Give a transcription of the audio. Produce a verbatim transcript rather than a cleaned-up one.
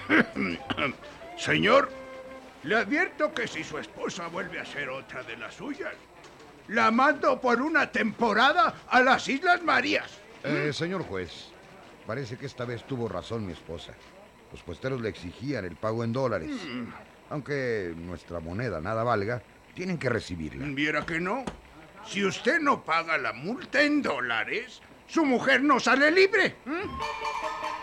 Señor, le advierto que si su esposa vuelve a ser otra de las suyas, la mando por una temporada a las Islas Marías. Eh, señor juez, parece que esta vez tuvo razón mi esposa. Los puesteros le exigían el pago en dólares. Mm. Aunque nuestra moneda nada valga, tienen que recibirla. ¿Viera que no? Si usted no paga la multa en dólares, su mujer no sale libre. ¿Mm?